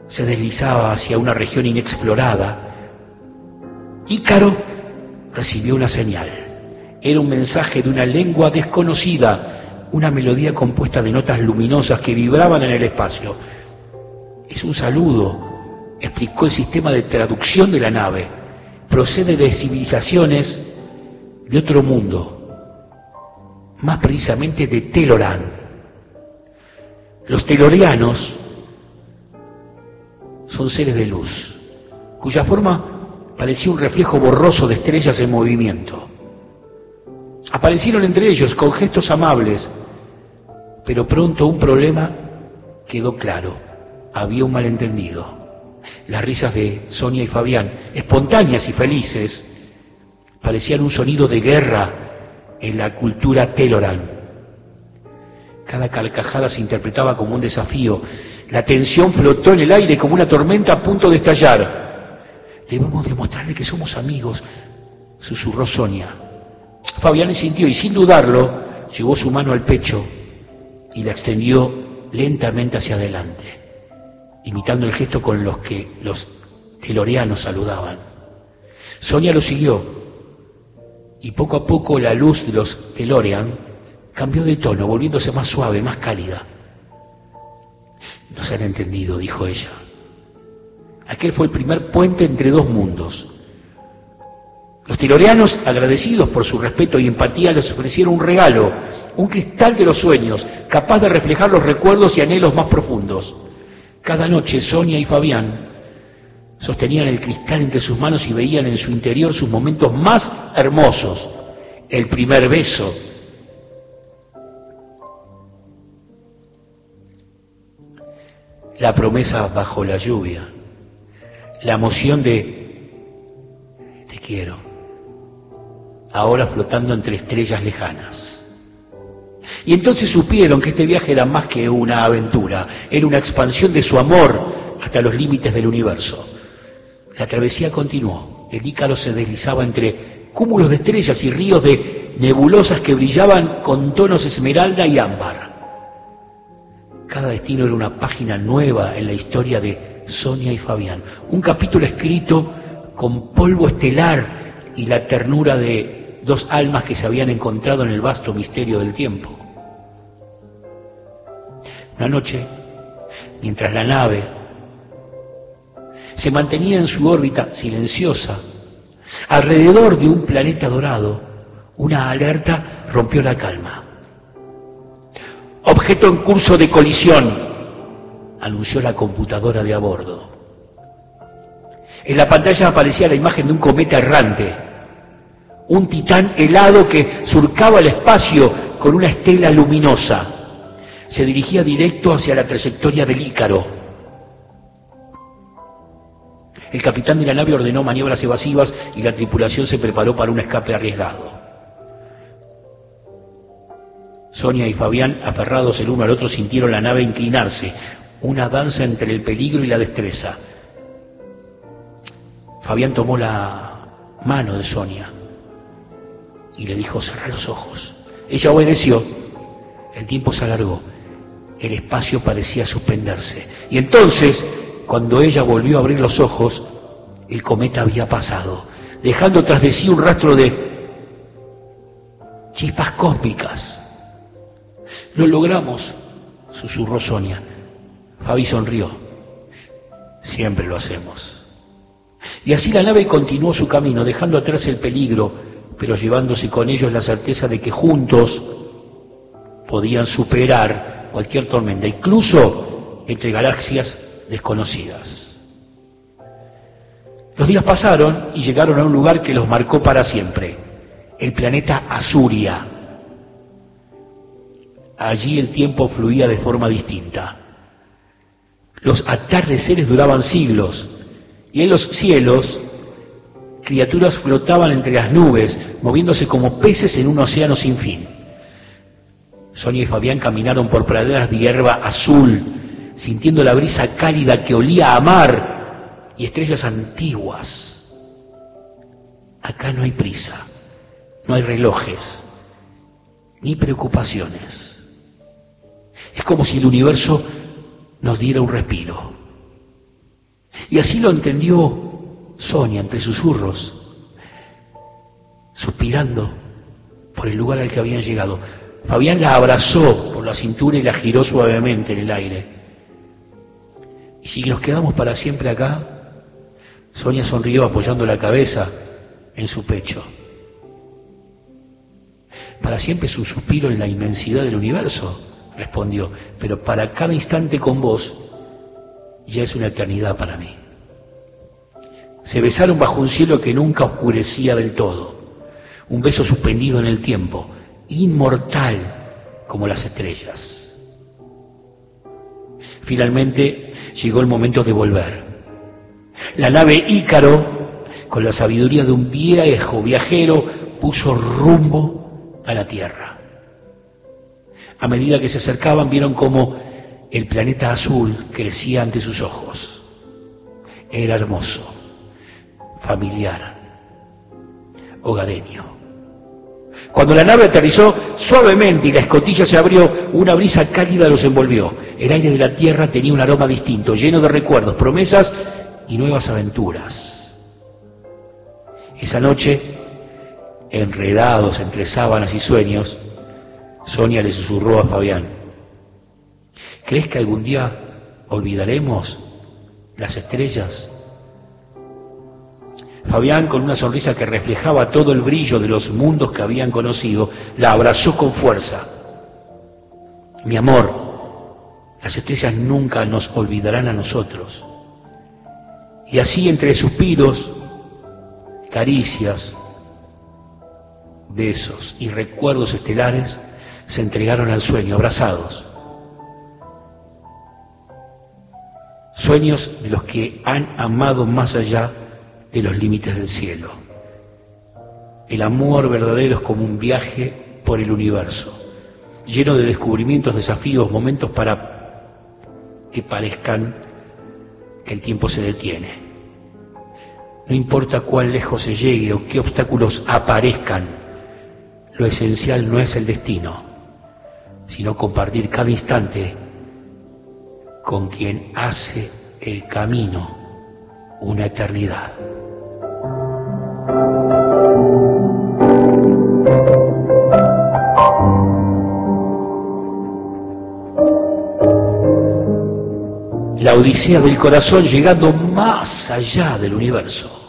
se deslizaba hacia una región inexplorada. Ícaro recibió una señal. Era un mensaje de una lengua desconocida, una melodía compuesta de notas luminosas que vibraban en el espacio. Es un saludo, explicó el sistema de traducción de la nave. Procede de civilizaciones de otro mundo, más precisamente de Teloran. Los telorianos son seres de luz, cuya forma parecía un reflejo borroso de estrellas en movimiento. Aparecieron entre ellos con gestos amables, pero pronto un problema quedó claro. Había un malentendido. Las risas de Sonia y Fabián, espontáneas y felices, parecían un sonido de guerra en la cultura Teloran. Cada carcajada se interpretaba como un desafío. La tensión flotó en el aire como una tormenta a punto de estallar. Debemos demostrarle que somos amigos, susurró Sonia. Fabián sintió y sin dudarlo llevó su mano al pecho y la extendió lentamente hacia adelante, imitando el gesto con los que los telorianos saludaban. Sonia lo siguió y poco a poco la luz de los Telorian cambió de tono, volviéndose más suave, más cálida. No se han entendido, dijo ella. Aquel fue el primer puente entre dos mundos. Los telorianos, agradecidos por su respeto y empatía, les ofrecieron un regalo, un cristal de los sueños, capaz de reflejar los recuerdos y anhelos más profundos. Cada noche Sonia y Fabián sostenían el cristal entre sus manos y veían en su interior sus momentos más hermosos. El primer beso, la promesa bajo la lluvia, la emoción de te quiero, ahora flotando entre estrellas lejanas. Y entonces supieron que este viaje era más que una aventura, era una expansión de su amor hasta los límites del universo. La travesía continuó. El Ícaro se deslizaba entre cúmulos de estrellas y ríos de nebulosas que brillaban con tonos esmeralda y ámbar. Cada destino era una página nueva en la historia de Sonia y Fabián, un capítulo escrito con polvo estelar y la ternura de dos almas que se habían encontrado en el vasto misterio del tiempo. Una noche, mientras la nave se mantenía en su órbita silenciosa, alrededor de un planeta dorado, una alerta rompió la calma. Objeto en curso de colisión, anunció la computadora de a bordo. En la pantalla aparecía la imagen de un cometa errante, un titán helado que surcaba el espacio con una estela luminosa. Se dirigía directo hacia la trayectoria del Ícaro. El capitán de la nave ordenó maniobras evasivas y la tripulación se preparó para un escape arriesgado. Sonia y Fabián, aferrados el uno al otro, sintieron la nave inclinarse, una danza entre el peligro y la destreza. Fabián tomó la mano de Sonia y le dijo: cerrá los ojos. Ella obedeció. El tiempo se alargó. El espacio parecía suspenderse. Y entonces, cuando ella volvió a abrir los ojos, el cometa había pasado, dejando tras de sí un rastro de chispas cósmicas. Lo logramos, susurró Sonia. Fabi sonrió. Siempre lo hacemos. Y así la nave continuó su camino, dejando atrás el peligro, pero llevándose con ellos la certeza de que juntos podían superar cualquier tormenta, incluso entre galaxias desconocidas. Los días pasaron y llegaron a un lugar que los marcó para siempre, el planeta Azuria. Allí el tiempo fluía de forma distinta. Los atardeceres duraban siglos, y en los cielos criaturas flotaban entre las nubes, moviéndose como peces en un océano sin fin. Sonia y Fabián caminaron por praderas de hierba azul, sintiendo la brisa cálida que olía a mar y estrellas antiguas. Acá no hay prisa, no hay relojes, ni preocupaciones. Es como si el universo nos diera un respiro. Y así lo entendió Sonia entre susurros, suspirando por el lugar al que habían llegado. Fabián la abrazó por la cintura y la giró suavemente en el aire. ¿Y si nos quedamos para siempre acá? Sonia sonrió apoyando la cabeza en su pecho. Para siempre es un suspiro en la inmensidad del universo, respondió, pero para cada instante con vos ya es una eternidad para mí. Se besaron bajo un cielo que nunca oscurecía del todo, un beso suspendido en el tiempo, inmortal como las estrellas. Finalmente llegó el momento de volver. La nave Ícaro, con la sabiduría de un viejo viajero, puso rumbo a la Tierra. A medida que se acercaban, vieron cómo el planeta azul crecía ante sus ojos. Era hermoso, familiar, hogareño. Cuando la nave aterrizó suavemente y la escotilla se abrió, una brisa cálida los envolvió. El aire de la Tierra tenía un aroma distinto, lleno de recuerdos, promesas y nuevas aventuras. Esa noche, enredados entre sábanas y sueños, Sonia le susurró a Fabián: ¿crees que algún día olvidaremos las estrellas? Fabián, con una sonrisa que reflejaba todo el brillo de los mundos que habían conocido, la abrazó con fuerza. Mi amor, las estrellas nunca nos olvidarán a nosotros. Y así, entre suspiros, caricias, besos y recuerdos estelares, se entregaron al sueño, abrazados. Sueños de los que han amado más allá de los límites del cielo. El amor verdadero es como un viaje por el universo, lleno de descubrimientos, desafíos, momentos para que parezcan que el tiempo se detiene. No importa cuán lejos se llegue o qué obstáculos aparezcan, lo esencial no es el destino, sino compartir cada instante con quien hace el camino una eternidad. La odisea del corazón, llegando más allá del universo.